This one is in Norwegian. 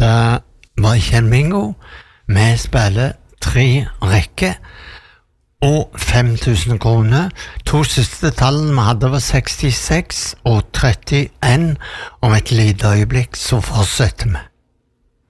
var ikke en bingo. Vi spiller 3 rekker og 5.000 kroner. 2 siste tallene vi hadde var 66 og 31. Om et lite øyeblikk så fortsetter vi.